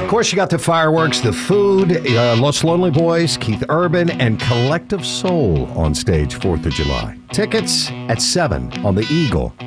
Of course, you got the fireworks, the food, Los Lonely Boys, Keith Urban, and Collective Soul on stage 4th of July. Tickets at 7 on the Eagle